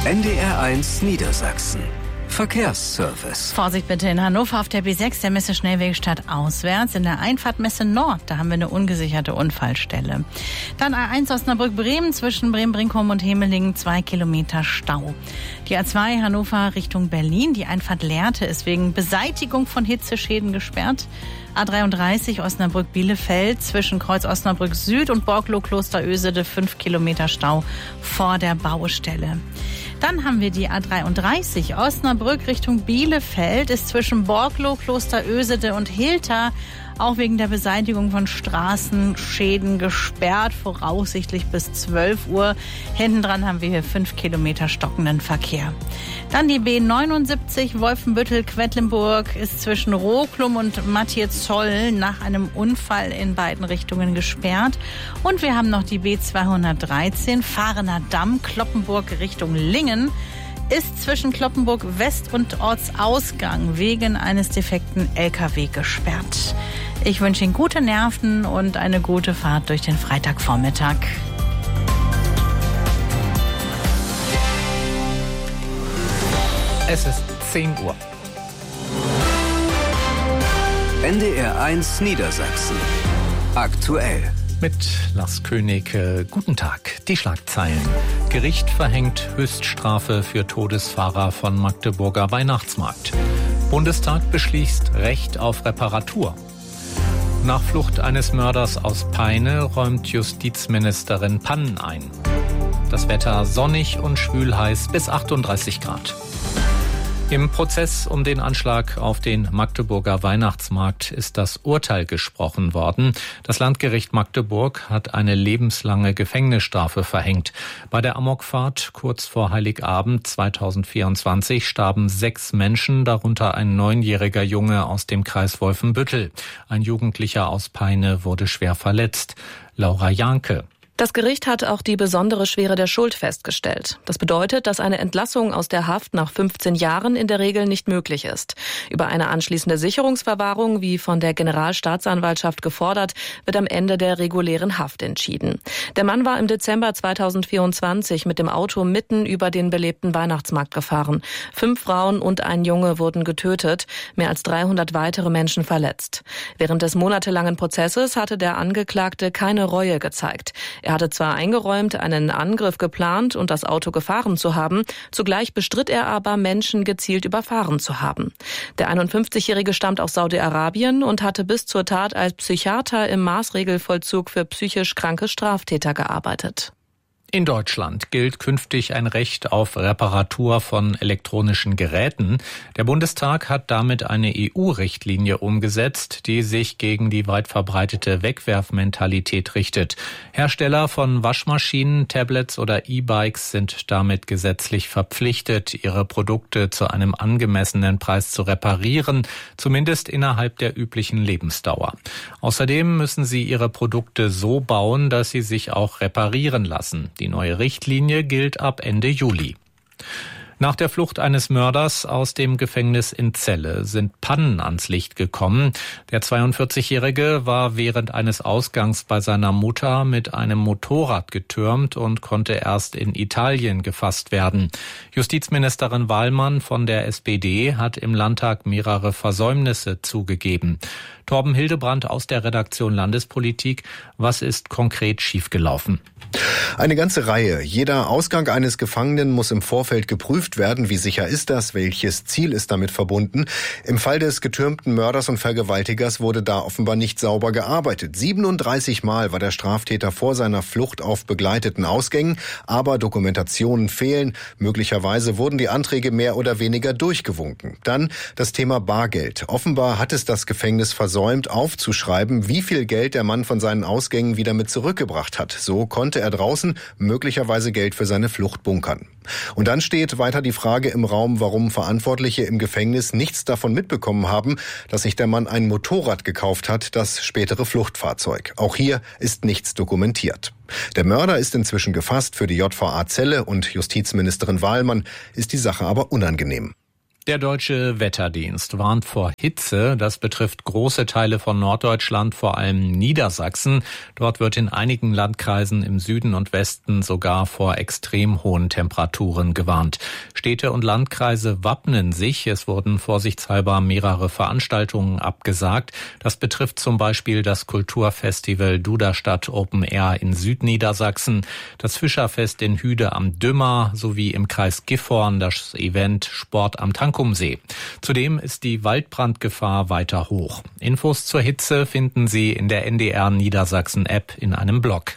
NDR1 Niedersachsen. Verkehrsservice. Vorsicht bitte in Hannover auf der B6, der Messe Schnellwegstadt auswärts. In der Einfahrt Messe Nord, da haben wir eine ungesicherte Unfallstelle. Dann A1 Osnabrück-Bremen zwischen Bremen-Brinkum und Hemelingen 2 Kilometer Stau. Die A2 Hannover Richtung Berlin, die Einfahrt Lehrte ist wegen Beseitigung von Hitzeschäden gesperrt. A33 Osnabrück-Bielefeld zwischen Kreuz Osnabrück Süd und Borglow-Klosterösede 5 Kilometer Stau vor der Baustelle. Dann haben wir die A33 Osnabrück Richtung Bielefeld ist zwischen Borglow, Klosterösede und Hilter auch wegen der Beseitigung von Straßenschäden gesperrt, voraussichtlich bis 12 Uhr. Hinten dran haben wir hier 5 Kilometer stockenden Verkehr. Dann die B79 Wolfenbüttel-Quedlinburg ist zwischen Roklum und Matthias-Zoll nach einem Unfall in beiden Richtungen gesperrt. Und wir haben noch die B213 Fahrener Damm Kloppenburg Richtung Lingen ist zwischen Kloppenburg West und Ortsausgang wegen eines defekten LKW gesperrt. Ich wünsche Ihnen gute Nerven und eine gute Fahrt durch den Freitagvormittag. Es ist 10 Uhr. NDR1 Niedersachsen. Aktuell. Mit Lars König, guten Tag. Die Schlagzeilen. Gericht verhängt Höchststrafe für Todesfahrer von Magdeburger Weihnachtsmarkt. Bundestag beschließt Recht auf Reparatur. Nach Flucht eines Mörders aus Peine räumt Justizministerin Pannen ein. Das Wetter sonnig und schwülheiß bis 38 Grad. Im Prozess um den Anschlag auf den Magdeburger Weihnachtsmarkt ist das Urteil gesprochen worden. Das Landgericht Magdeburg hat eine lebenslange Gefängnisstrafe verhängt. Bei der Amokfahrt kurz vor Heiligabend 2024 starben 6 Menschen, darunter ein 9-jähriger Junge aus dem Kreis Wolfenbüttel. Ein Jugendlicher aus Peine wurde schwer verletzt. Laura Janke. Das Gericht hat auch die besondere Schwere der Schuld festgestellt. Das bedeutet, dass eine Entlassung aus der Haft nach 15 Jahren in der Regel nicht möglich ist. Über eine anschließende Sicherungsverwahrung, wie von der Generalstaatsanwaltschaft gefordert, wird am Ende der regulären Haft entschieden. Der Mann war im Dezember 2024 mit dem Auto mitten über den belebten Weihnachtsmarkt gefahren. 5 Frauen und ein Junge wurden getötet, mehr als 300 weitere Menschen verletzt. Während des monatelangen Prozesses hatte der Angeklagte keine Reue gezeigt. Er hatte zwar eingeräumt, einen Angriff geplant und das Auto gefahren zu haben, zugleich bestritt er aber, Menschen gezielt überfahren zu haben. Der 51-Jährige stammt aus Saudi-Arabien und hatte bis zur Tat als Psychiater im Maßregelvollzug für psychisch kranke Straftäter gearbeitet. In Deutschland gilt künftig ein Recht auf Reparatur von elektronischen Geräten. Der Bundestag hat damit eine EU-Richtlinie umgesetzt, die sich gegen die weit verbreitete Wegwerfmentalität richtet. Hersteller von Waschmaschinen, Tablets oder E-Bikes sind damit gesetzlich verpflichtet, ihre Produkte zu einem angemessenen Preis zu reparieren, zumindest innerhalb der üblichen Lebensdauer. Außerdem müssen sie ihre Produkte so bauen, dass sie sich auch reparieren lassen. Die neue Richtlinie gilt ab Ende Juli. Nach der Flucht eines Mörders aus dem Gefängnis in Celle sind Pannen ans Licht gekommen. Der 42-Jährige war während eines Ausgangs bei seiner Mutter mit einem Motorrad getürmt und konnte erst in Italien gefasst werden. Justizministerin Wahlmann von der SPD hat im Landtag mehrere Versäumnisse zugegeben. Torben Hildebrandt aus der Redaktion Landespolitik. Was ist konkret schiefgelaufen? Eine ganze Reihe. Jeder Ausgang eines Gefangenen muss im Vorfeld geprüft werden. Wie sicher ist das? Welches Ziel ist damit verbunden? Im Fall des getürmten Mörders und Vergewaltigers wurde da offenbar nicht sauber gearbeitet. 37 Mal war der Straftäter vor seiner Flucht auf begleiteten Ausgängen, aber Dokumentationen fehlen. Möglicherweise wurden die Anträge mehr oder weniger durchgewunken. Dann das Thema Bargeld. Offenbar hat es das Gefängnis versäumt, aufzuschreiben, wie viel Geld der Mann von seinen Ausgängen wieder mit zurückgebracht hat. So konnte er draußen möglicherweise Geld für seine Flucht bunkern. Und dann steht weiter die Frage im Raum, warum Verantwortliche im Gefängnis nichts davon mitbekommen haben, dass sich der Mann ein Motorrad gekauft hat, das spätere Fluchtfahrzeug. Auch hier ist nichts dokumentiert. Der Mörder ist inzwischen gefasst für die JVA Celle und Justizministerin Wahlmann ist die Sache aber unangenehm. Der Deutsche Wetterdienst warnt vor Hitze. Das betrifft große Teile von Norddeutschland, vor allem Niedersachsen. Dort wird in einigen Landkreisen im Süden und Westen sogar vor extrem hohen Temperaturen gewarnt. Städte und Landkreise wappnen sich. Es wurden vorsichtshalber mehrere Veranstaltungen abgesagt. Das betrifft zum Beispiel das Kulturfestival Duderstadt Open Air in Südniedersachsen, das Fischerfest in Hüde am Dümmer sowie im Kreis Gifhorn das Event Sport am Tankumsee. Zudem ist die Waldbrandgefahr weiter hoch. Infos zur Hitze finden Sie in der NDR Niedersachsen App in einem Blog.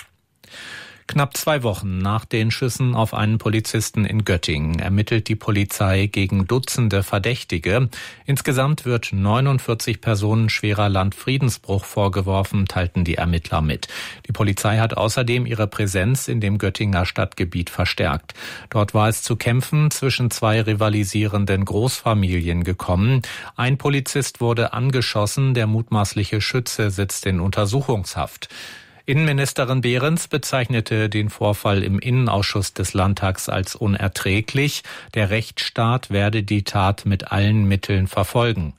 Knapp 2 Wochen nach den Schüssen auf einen Polizisten in Göttingen ermittelt die Polizei gegen Dutzende Verdächtige. Insgesamt wird 49 Personen schwerer Landfriedensbruch vorgeworfen, teilten die Ermittler mit. Die Polizei hat außerdem ihre Präsenz in dem Göttinger Stadtgebiet verstärkt. Dort war es zu Kämpfen zwischen 2 rivalisierenden Großfamilien gekommen. Ein Polizist wurde angeschossen, der mutmaßliche Schütze sitzt in Untersuchungshaft. Innenministerin Behrens bezeichnete den Vorfall im Innenausschuss des Landtags als unerträglich. Der Rechtsstaat werde die Tat mit allen Mitteln verfolgen.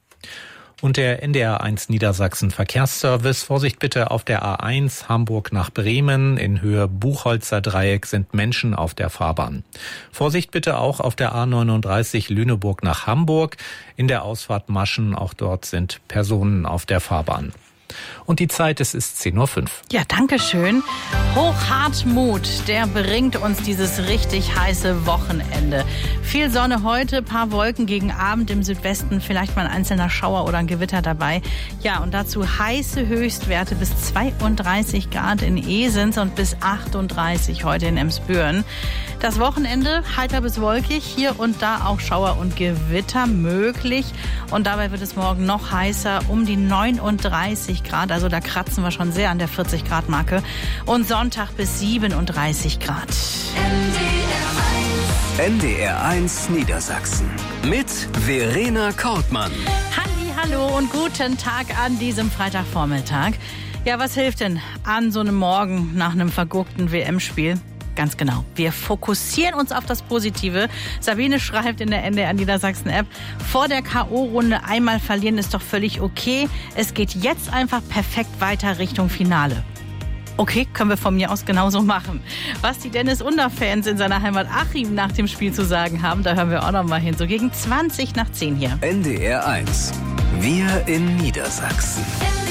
Und der NDR1 Niedersachsen Verkehrsservice. Vorsicht bitte auf der A1 Hamburg nach Bremen. In Höhe Buchholzer Dreieck sind Menschen auf der Fahrbahn. Vorsicht bitte auch auf der A39 Lüneburg nach Hamburg. In der Ausfahrt Maschen, auch dort sind Personen auf der Fahrbahn. Und die Zeit, es ist 10:05 Uhr. Ja, danke schön. Hochhartmut, der bringt uns dieses richtig heiße Wochenende. Viel Sonne heute, paar Wolken gegen Abend im Südwesten, vielleicht mal ein einzelner Schauer oder ein Gewitter dabei. Ja, und dazu heiße Höchstwerte bis 32 Grad in Esens und bis 38 heute in Emsbüren. Das Wochenende heiter bis wolkig, hier und da auch Schauer und Gewitter möglich. Und dabei wird es morgen noch heißer, um die 39 Grad. Also da kratzen wir schon sehr an der 40-Grad-Marke. Und Sonntag bis 37 Grad. NDR1 Niedersachsen mit Verena Kortmann. Hallo und guten Tag an diesem Freitagvormittag. Ja, was hilft denn an so einem Morgen nach einem verguckten WM-Spiel? Ganz genau. Wir fokussieren uns auf das Positive. Sabine schreibt in der NDR Niedersachsen App, vor der K.O.-Runde einmal verlieren ist doch völlig okay. Es geht jetzt einfach perfekt weiter Richtung Finale. Okay, können wir von mir aus genauso machen. Was die Dennis-Under-Fans in seiner Heimat Achim nach dem Spiel zu sagen haben, da hören wir auch noch mal hin. So gegen 20 nach 10 hier. NDR1. Wir in Niedersachsen.